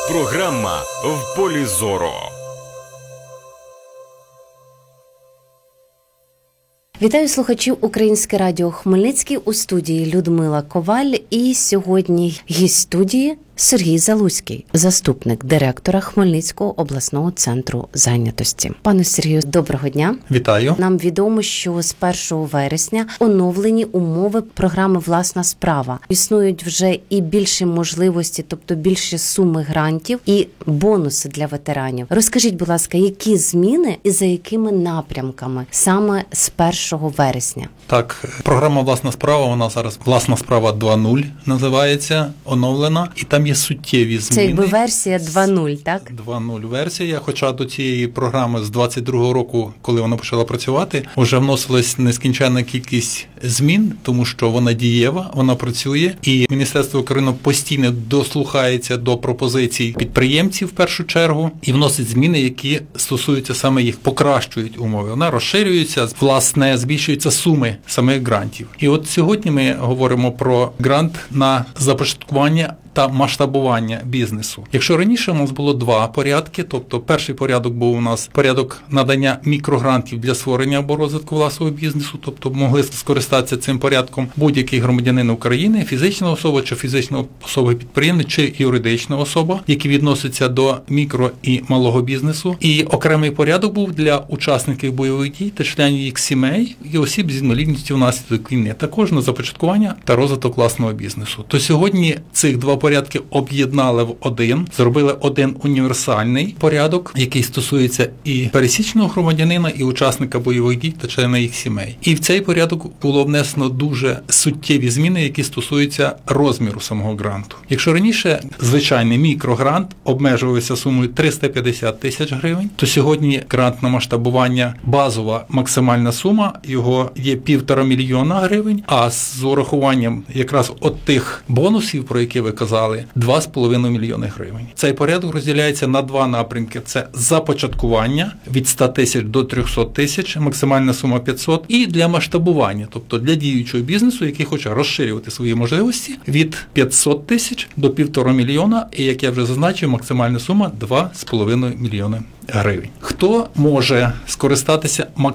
Програма «В полі зору». Вітаю слухачів Українське радіо Хмельницький, у студії Людмила Коваль. І сьогодні гість студії Сергій Залузький, заступник директора Хмельницького обласного центру зайнятості. Пане Сергію, доброго дня. Вітаю. Нам відомо, що з 1 вересня оновлені умови програми «Власна справа». Існують вже і більші можливості, тобто більші суми грантів і бонуси для ветеранів. Розкажіть, будь ласка, які зміни і за якими напрямками саме з 1 вересня? Так, програма «Власна справа», вона зараз «Власна справа 2.0» називається, оновлена, і там є суттєві зміни. Це якби версія 2.0, так? 2.0 версія, хоча до цієї програми з 22-го року, коли вона почала працювати, вже вносилась нескінченна кількість змін, тому що вона дієва, вона працює, і Міністерство України постійно дослухається до пропозицій підприємців в першу чергу і вносить зміни, які стосуються саме їх, покращують умови. Вона розширюється, власне, збільшуються суми самих грантів. І от сьогодні ми говоримо про грант на започаткування та масштабування бізнесу. Якщо раніше у нас було два порядки, тобто перший порядок був у нас порядок надання мікрогрантів для створення або розвитку власного бізнесу, тобто могли скористатися цим порядком будь-який громадянин України, фізична особа чи фізична особа-підприємець чи юридична особа, які відносяться до мікро і малого бізнесу. І окремий порядок був для учасників бойових дій та членів їх сімей і осіб з інвалідністю внаслідок війни, також на започаткування та розвиток власного бізнесу. То сьогодні цих два порядки об'єднали в один, зробили один універсальний порядок, який стосується і пересічного громадянина, і учасника бойових дій та члена їх сімей. І в цей порядок було внесено дуже суттєві зміни, які стосуються розміру самого гранту. Якщо раніше звичайний мікрогрант обмежувався сумою 350 тисяч гривень, то сьогодні грант на масштабування, базова максимальна сума його є 1,5 мільйона гривень, а з урахуванням якраз от тих бонусів, про які ви казали, 2,5 мільйони гривень. Цей порядок розділяється на два напрямки. Це започаткування від 100 тисяч до 300 тисяч, максимальна сума 500, і для масштабування, тобто для діючого бізнесу, який хоче розширювати свої можливості, від 500 тисяч до 1,5 мільйона, і, як я вже зазначив, максимальна сума 2,5 мільйони гривень. Хто може скористатися максимально